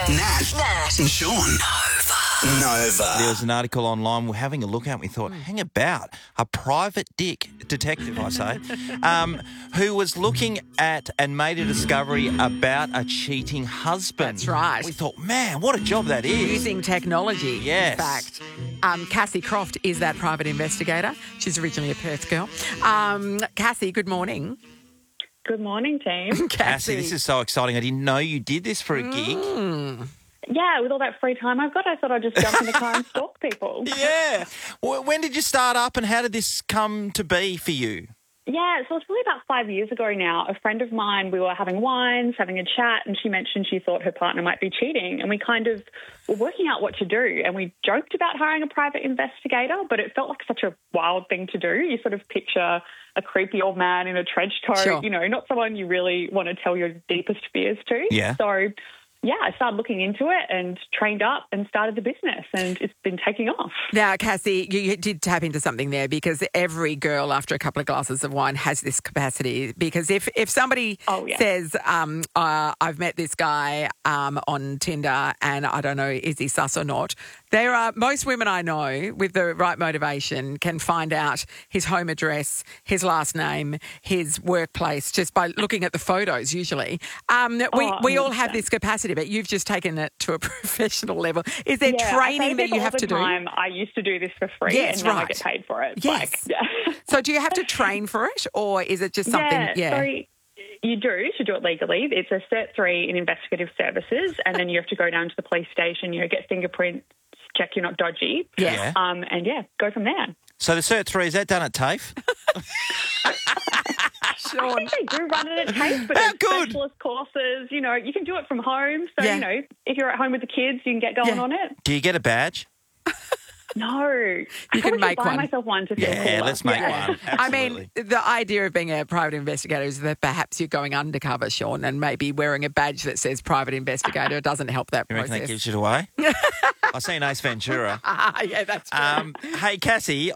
Nat and Sean. Nova. There was an article online we're having a look at. We thought, hang about, a private dick detective, I say, who was looking at and made a discovery about a cheating husband. That's right. We thought, man, what a job that is. Using technology, Yes. in fact. Cassie Croft is that private investigator. She's originally a Perth girl. Cassie, good morning. Good morning, team. Cassie, this is so exciting. I didn't know you did this for a gig. Yeah, with all that free time I've got, I thought I'd just jump in the car and stalk people. Yeah. When did you start up and how did this come to be for you? Yeah, so it's really about 5 years ago now. A friend of mine, we were having wines, having a chat, and she mentioned she thought her partner might be cheating. And we kind of were working out what to do. And we joked about hiring a private investigator, but it felt like such a wild thing to do. You sort of picture a creepy old man in a trench coat, Sure. you know, not someone you really want to tell your deepest fears to. Yeah. So, yeah, I started looking into it and trained up and started the business, and it's been taking off. Now, Cassie, you did tap into something there because every girl after a couple of glasses of wine has this capacity. Because if somebody says, I've met this guy on Tinder and I don't know, is he sus or not, there are most women I know with the right motivation can find out his home address, his last name, his workplace just by looking at the photos usually. We all have this capacity, but you've just taken it to a professional level. Is there training that you have to do? I used to do this for free, Yes, and now I right. get paid for it. Yes. So do you have to train for it, or is it just something? So you do to do it legally. It's a Cert 3 in investigative services, and then you have to go down to the police station, get fingerprints, check you're not dodgy. Yes. And go from there. So the Cert 3, is that done at TAFE? I think they do run it at TAFE, but it's specialist courses. You can do it from home. So, if you're at home with the kids, you can get going on it. Do you get a badge? No. You can make buy one. myself one to feel cooler. Yeah, let's make one. Absolutely. I mean, the idea of being a private investigator is that perhaps you're going undercover, Sean, and maybe wearing a badge that says private investigator doesn't help that You reckon process. that gives you away? I've seen Ace Ventura. Yeah, that's true. Hey, Cassie,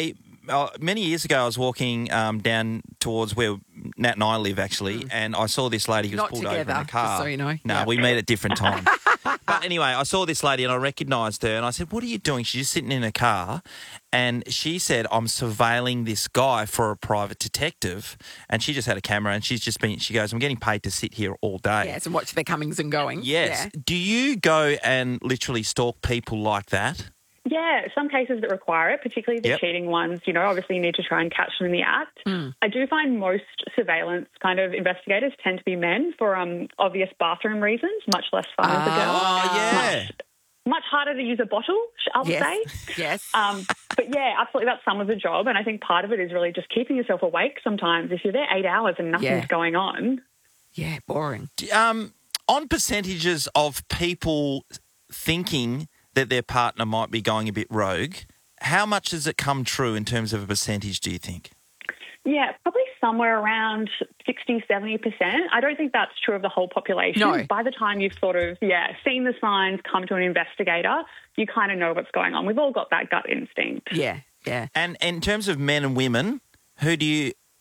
many years ago I was walking down towards where Nat and I live, actually, and I saw this lady who was Not pulled together, over in a car. just so you know. No, Yeah. we meet at different times. But anyway, I saw this lady and I recognised her and I said, what are you doing? She's just sitting in a car and she said, I'm surveilling this guy for a private detective. And she just had a camera and she goes, I'm getting paid to sit here all day. Yes, and watch their comings and goings. Yes. Yeah. Do you go and literally stalk people like that? Yeah, some cases that require it, particularly the cheating ones, obviously you need to try and catch them in the act. I do find most surveillance kind of investigators tend to be men for obvious bathroom reasons, much less fun as a girl. Oh, yeah. Much harder to use a bottle, I'll say. Yes. But yeah, absolutely, that's some of the job. And I think part of it is really just keeping yourself awake sometimes. If you're there 8 hours and nothing's going on. Yeah, boring. On percentages of people thinking that their partner might be going a bit rogue, how much does it come true in terms of a percentage, do you think? Yeah, probably somewhere around 60, 70%. I don't think that's true of the whole population. No. By the time you've sort of, seen the signs, come to an investigator, you kind of know what's going on. We've all got that gut instinct. Yeah, yeah. And in terms of men and women, what do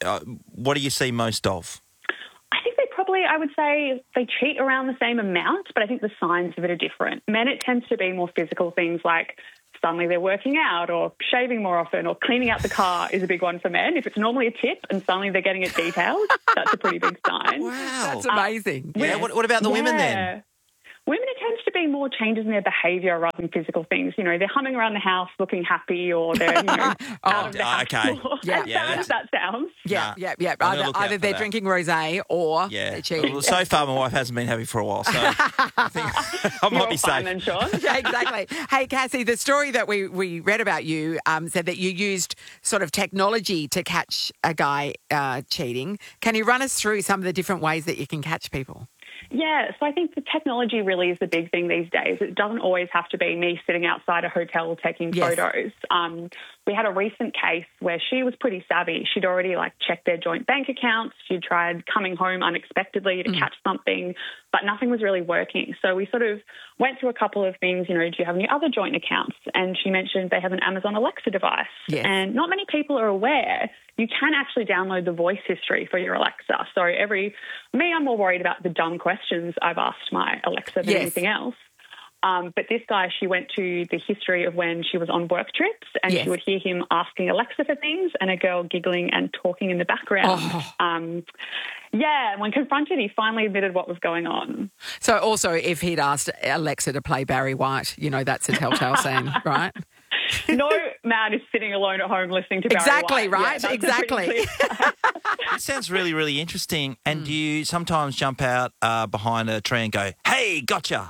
you see most of? I think I would say they cheat around the same amount, but I think the signs of it are different. Men, it tends to be more physical things like suddenly they're working out or shaving more often or cleaning out the car is a big one for men. If it's normally a tip and suddenly they're getting it detailed, that's a pretty big sign. Wow. That's amazing. Yeah, what about the women then? Women, it tends to be more changes in their behaviour rather than physical things. They're humming around the house looking happy or they're, out of the house. Okay. That sounds. Yeah. I'm gonna look out Either for they're that. drinking rosé or they're cheating. Well, so far my wife hasn't been happy for a while, so I think I might be Fine safe. then, Sean. Yeah, exactly. Hey, Cassie, the story that we read about you said that you used sort of technology to catch a guy cheating. Can you run us through some of the different ways that you can catch people? Yeah, so I think the technology really is the big thing these days. It doesn't always have to be me sitting outside a hotel taking photos. we had a recent case where she was pretty savvy. She'd already checked their joint bank accounts. She'd tried coming home unexpectedly to catch something, but nothing was really working. So we sort of went through a couple of things, do you have any other joint accounts? And she mentioned they have an Amazon Alexa device. Yes. And not many people are aware you can actually download the voice history for your Alexa. So I'm more worried about the dumb questions I've asked my Alexa than anything else. But this guy, she went to the history of when she was on work trips and she would hear him asking Alexa for things and a girl giggling and talking in the background. And when confronted, he finally admitted what was going on. So also if he'd asked Alexa to play Barry White, that's a telltale sign, right? No man is sitting alone at home listening to Barry White. Right? Yeah, exactly. It sounds really, really interesting. And do you sometimes jump out behind a tree and go, hey, gotcha?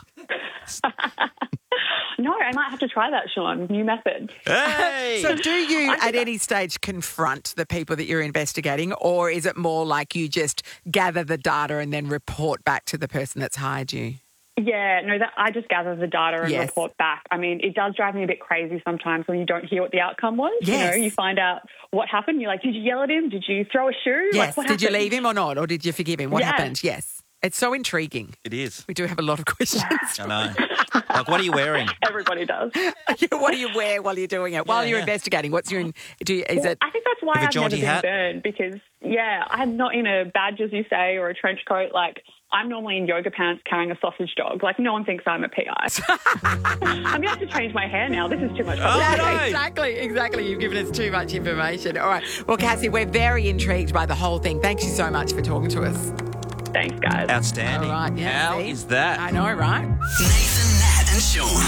No, I might have to try that, Sean. New method. Hey! So do you at any stage confront the people that you're investigating, or is it more like you just gather the data and then report back to the person that's hired you? Yeah, no, I just gather the data and report back. I mean, it does drive me a bit crazy sometimes when you don't hear what the outcome was. Yes. You find out what happened. You're like, did you yell at him? Did you throw a shoe? Yes. What did you happened? leave him or not? Or did you forgive him? What happened? Yes. It's so intriguing. It is. We do have a lot of questions. I know. What are you wearing? Everybody does. What do you wear while you're doing it? While you're investigating, what's your? Is it? I think that's why I've never been hat? burned because I'm not in a badge, as you say, or a trench coat. I'm normally in yoga pants carrying a sausage dog. No one thinks I'm a PI. I'm going to have to change my hair now. This is too much fun. Exactly. You've given us too much information. All right. Well, Cassie, we're very intrigued by the whole thing. Thank you so much for talking to us. Thanks, guys. Outstanding. All right, How is that? I know, right? Nathan, Nat, and Sean.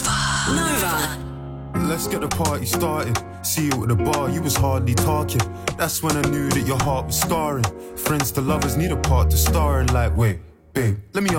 Nova. Let's get the party started. See you at the bar, you was hardly talking. That's when I knew that your heart was scarring. Friends to lovers need a part to star in. Wait, babe, let me